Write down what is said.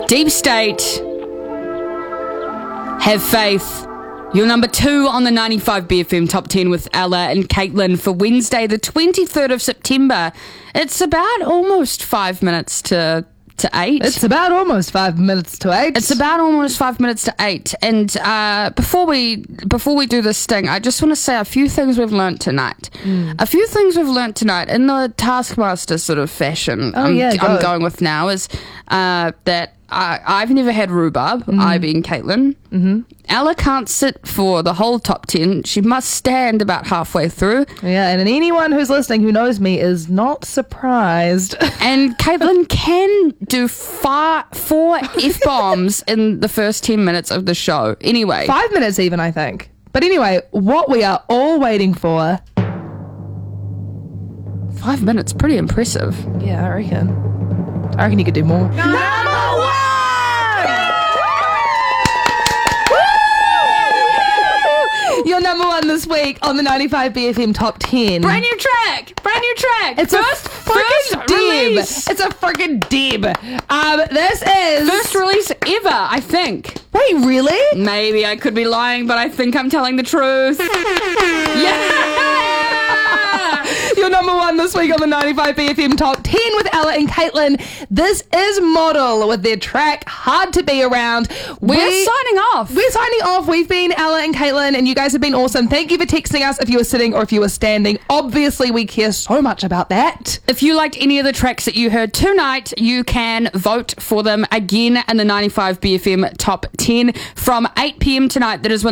Deep State, Have Faith. You're number 2 on the 95 BFM Top 10 with Ella and Caitlin for Wednesday, the 23rd of September. It's about almost 5 minutes to 8. It's about almost 5 minutes to 8. It's about almost 5 minutes to 8. And before we do this sting, I just want to say a few things we've learnt tonight. A few things we've learnt tonight in the Taskmaster sort of fashion. I'm going with now is that I've never had rhubarb, I being Caitlin. Ella can't sit for the whole top 10. She must stand about halfway through. Yeah, and anyone who's listening who knows me is not surprised. And Caitlin can do 4 F-bombs in the first 10 minutes of the show. Anyway. 5 minutes even, I think. But anyway, what we are all waiting for... 5 minutes, pretty impressive. Yeah, I reckon you could do more. Number 1! You're number 1 this week on the 95 BFM Top 10. Brand new track. It's first a freaking release. deb. It's a freaking deb. This is First release ever, I think. Wait, really? Maybe I could be lying, but I think I'm telling the truth. Yeah! You're number 1 this week on the 95 BFM Top 10 with Ella and Caitlin. This is Model with their track Hard to Be Around. We're signing off. We've been Ella and Caitlin, and you guys have been awesome. Thank you for texting us if you were sitting or if you were standing. Obviously, we care so much about that. If you liked any of the tracks that you heard tonight, you can vote for them again in the 95 BFM Top 10 from 8 p.m. tonight. That is when